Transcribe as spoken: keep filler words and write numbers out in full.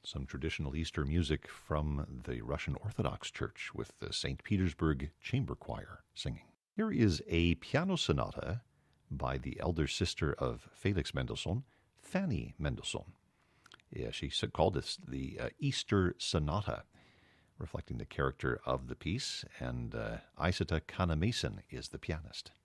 Some traditional Easter music from the Russian Orthodox Church with the Saint Petersburg Chamber Choir singing. Here is a piano sonata by the elder sister of Felix Mendelssohn, Fanny Mendelssohn. Yeah, she called this the uh, Easter Sonata, reflecting the character of the piece, and uh, Isata Kana-Mason is the pianist.